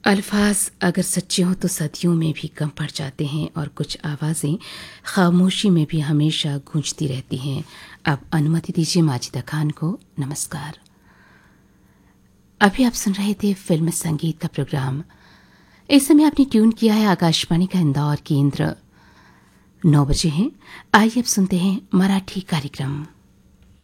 अल्फाज अगर सच्चे हों तो सदियों में भी कम पड़ जाते हैं और कुछ आवाज़ें खामोशी में भी हमेशा गूंजती रहती हैं। अब अनुमति दीजिए माजिदा खान को नमस्कार। अभी आप सुन रहे थे फिल्म संगीत का प्रोग्राम। इस समय आपने ट्यून किया है आकाशवाणी का इंदौर केंद्र। 9 बजे हैं। आइए अब सुनते हैं मराठी कार्यक्रम।